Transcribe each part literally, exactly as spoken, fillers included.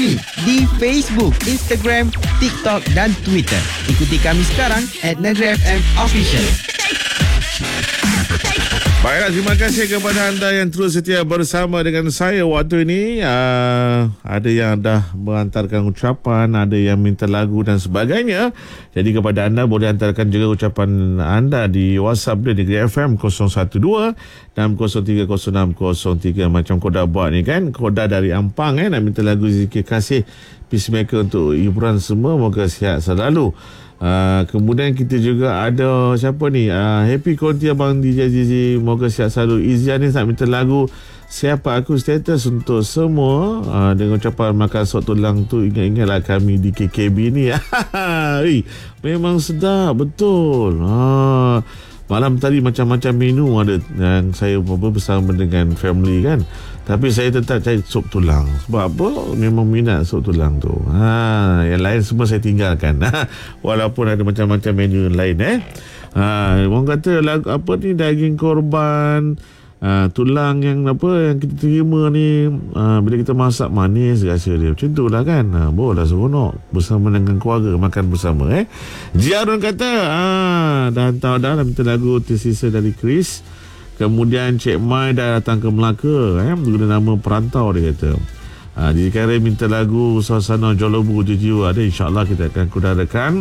kami di Facebook, Instagram, TikTok dan Twitter. Ikuti kami sekarang at Negeri F M Official. Baiklah, terima kasih kepada anda yang terus setia bersama dengan saya waktu ini. Uh, ada yang dah menghantarkan ucapan, ada yang minta lagu dan sebagainya. Jadi kepada anda boleh hantarkan juga ucapan anda di WhatsApp dia Negeri F M kosong satu dua enam kosong tiga kosong enam kosong tiga. Macam Koda buat ni kan, Koda dari Ampang eh, nak minta lagu Zikir Kasih Peacemaker untuk hiburan semua. Moga sihat selalu. Uh, kemudian kita juga ada siapa ni, uh, Happy Konti Abang D J Zizi, moga sihat selalu. Izian ni nak minta lagu Siapa Aku Status untuk semua, uh, dengan ucapan makan sop tulang tu ingat-ingatlah kami di K K B ni. Ui, memang sedap betul. uh, Malam tadi macam-macam menu ada yang saya bersama dengan family kan. Tapi saya tetap cari sop tulang. Sebab apa? Memang minat sop tulang tu. Ha, yang lain semua saya tinggalkan. Walaupun ada macam-macam menu lain eh. Ha, orang kata apa ni, daging korban, ha, tulang yang apa yang kita terima ni, ha, bila kita masak manis rasa dia. Macam tu lah kan. Ha, boleh seronok bersama dengan keluarga makan bersama eh. Jiarun kata, ha, dah hantar dah minta lagu tersisa dari Chris. Kemudian Cik Mai dah datang ke Melaka eh, guna nama Perantau dia kata. Ha, jadi Karen minta lagu Suasana Jolobu Jiu ada, insyaAllah kita akan kudarakan.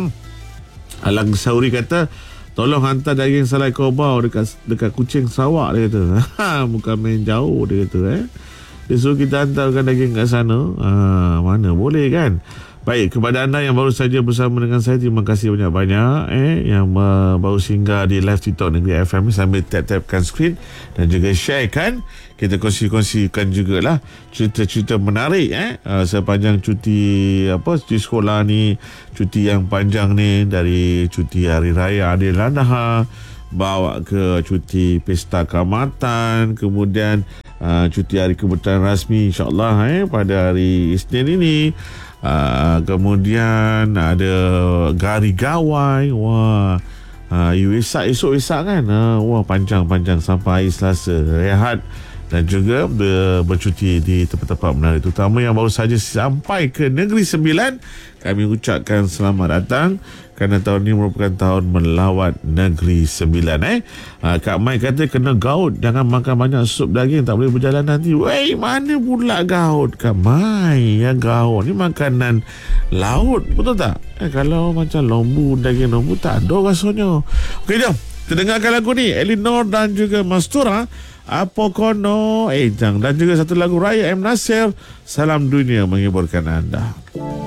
Alang Sauri kata tolong hantar daging salai kobau dekat dekat Kuching Sarawak dia kata. Ha, bukan main jauh dia kata eh. Dia suruh kita hantarkan daging kat sana. Ha, mana boleh kan. Baik, kepada anda yang baru saja bersama dengan saya, terima kasih banyak-banyak eh yang uh, baru singgah di live TikTok Negeri F M sambil tap-tapkan skrin dan juga share kan. Kita kongsi-kongsikan jugalah cerita-cerita menarik eh uh, sepanjang cuti apa cuti sekolah ni, cuti yang panjang ni, dari cuti hari raya Aidiladha bawa ke cuti pesta Kaamatan, kemudian uh, cuti hari kebetulan rasmi insya-Allah eh pada hari Isnin ini. Uh, kemudian ada Gari Gawai. Wah, uh, you Wesak esok Wesak kan. uh, Wah, panjang-panjang sampai hari Selasa rehat dan juga ber, bercuti di tempat-tempat menarik, terutama yang baru saja sampai ke Negeri Sembilan. Kami ucapkan selamat datang kerana tahun ini merupakan tahun melawat Negeri Sembilan eh. Ha, Kak Mai kata kena gaut, jangan makan banyak sup daging, tak boleh berjalan nanti. Wey, mana pula gaut Kak Mai? Ya, gaut ni makanan laut, betul tak? Eh, kalau macam lombu, daging lombu tak ada rasanya. Okey, jom kita dengarkan lagu ni, Elinor dan juga Mastura, Apa Kono Ejang, dan juga satu lagu Raya M. Nasir, Salam Dunia, menghiburkan anda.